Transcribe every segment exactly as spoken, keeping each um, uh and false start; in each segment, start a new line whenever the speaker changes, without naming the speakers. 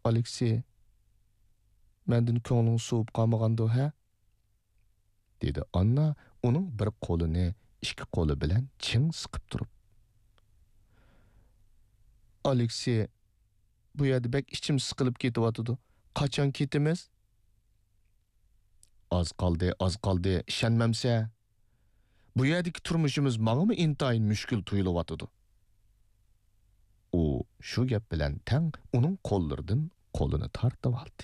Aleksey, menden ko'ngling so'yib qolmagandi, ha? Dedi Anna uning bir qo'lini ikki qo'li bilan ching siqib turib. Aleksey, bu yerda bek ichim siqilib ketyapti. Qachon ketimiz? Az qoldi, az qoldi, ishonmamsa. Bu yerdagi turmushimiz menga intayin mushkul tuyulyapti. U shu gap bilan tang uning qo'llaridan qo'lini tortib oldi.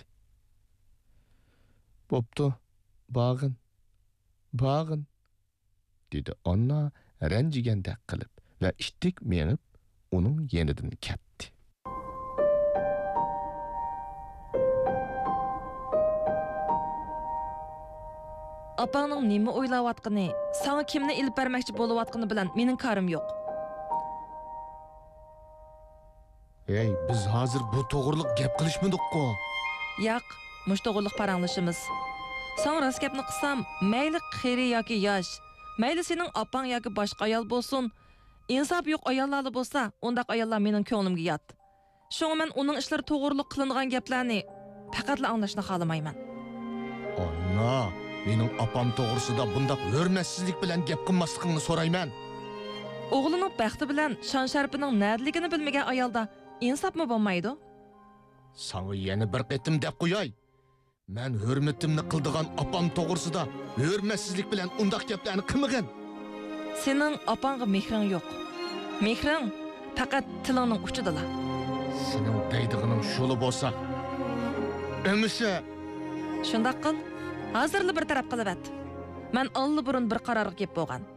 Bo'pti, bag'in, bag'in, dedi Anna ranjigandek qilib va ishtik menib uning yenidan ketdi.
Apangning nima o'ylayotgani, sana kimni ilib bermoqchi bo'layotgani bilan mening karim yo'q.
Ey, biz hozir bu to'g'riliq gap qilishmadik-ku.
Yo'q, mush to'g'riliq paranglashimiz. Sen rost gapni qilsam, mayli qiri yoki yosh, mayli sening opang yoki boshqa ayol bo'lsin, insof yo'q ayollar bo'lsa, undaq ayollar mening ko'nglimga yot. Shunga men uning ishlari to'g'riliq qilingan gaplarni faqatla anglashni xohlamayman.
Anna, mening opam to'g'risida bundaq hurmatsizlik bilan gap qilmasligingni so'rayman.
O'g'lining baxti bilan shon sharpining nadligini bilmagan ayolda insofmi bo'lmaydi?
Sana yana bir qitim deb qo'yay. Men hurmatimni qildigan opam to'g'risida hurmatsizlik bilan undaq gaplarni qilmagan.
Sening opangga mehring yo'q. Mehring faqat tilingning uchidalar.
Sening deydig'ining shuli bo'lsa, emisi
shundaq qil. Hozirli bir taraf qilib at. Men alli burun bir qarorga kelib bo'lgan.